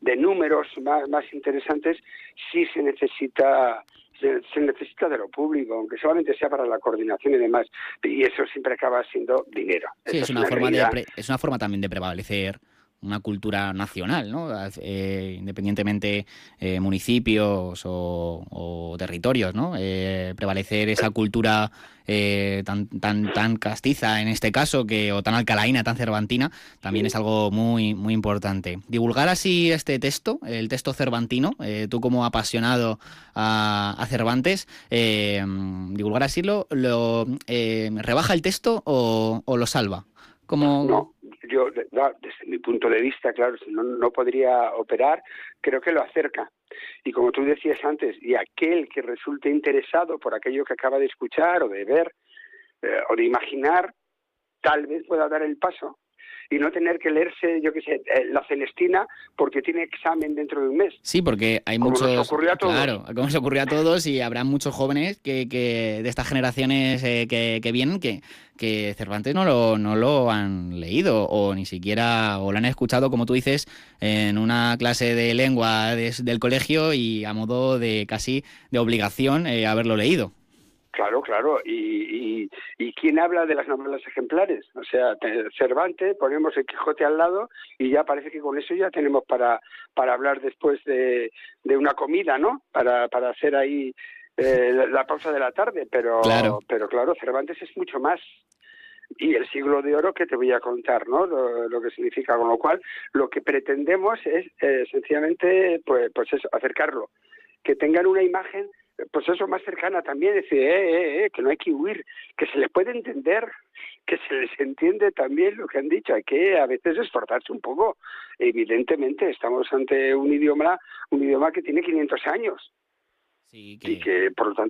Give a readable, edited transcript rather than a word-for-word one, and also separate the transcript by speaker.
Speaker 1: de números más interesantes, sí se necesita de lo público, aunque solamente sea para la coordinación y demás, y eso siempre acaba siendo dinero.
Speaker 2: Sí,
Speaker 1: Esa
Speaker 2: es
Speaker 1: es
Speaker 2: una
Speaker 1: una
Speaker 2: forma
Speaker 1: realidad.
Speaker 2: es una forma también de prevalecer una cultura nacional, ¿no? Independientemente municipios o territorios, ¿no? Prevalecer esa cultura tan castiza en este caso, o tan alcalaína, tan cervantina, también es
Speaker 1: Sí.
Speaker 2: algo muy importante. Divulgar así este texto, el texto cervantino, tú como apasionado a Cervantes, divulgar así rebaja el texto o lo salva. Como
Speaker 1: No, desde mi punto de vista, claro, si no podría operar, creo que lo acerca. Y como tú decías antes, y aquel que resulte interesado por aquello que acaba de escuchar o de ver o de imaginar, tal vez pueda dar el paso y no tener que leerse, yo qué sé, la Celestina porque tiene examen dentro de un mes,
Speaker 2: sí, porque hay
Speaker 1: como nos
Speaker 2: muchos,
Speaker 1: ocurrió a todos.
Speaker 2: claro, como se ocurrió a todos y habrá muchos jóvenes que de estas generaciones que vienen que Cervantes no lo han leído o ni siquiera o lo han escuchado, como tú dices, en una clase de lengua del colegio y a modo de casi de obligación haberlo leído.
Speaker 1: Claro, claro. ¿Y quién habla de las novelas ejemplares? O sea, Cervantes, ponemos el Quijote al lado y ya parece que con eso ya tenemos para hablar después de una comida, ¿no? Para hacer ahí la pausa de la tarde.
Speaker 2: Claro.
Speaker 1: Pero claro, Cervantes es mucho más. Y el siglo de oro que te voy a contar, ¿no? Lo que significa, con lo cual lo que pretendemos es sencillamente pues eso, acercarlo, que tengan una imagen pues eso más cercana también, decir, que no hay que huir, que se les puede entender, que se les entiende también lo que han dicho, hay que a veces esforzarse un poco. Evidentemente estamos ante un idioma que tiene 500 años
Speaker 2: Sí,
Speaker 1: y
Speaker 2: que
Speaker 1: que por lo tanto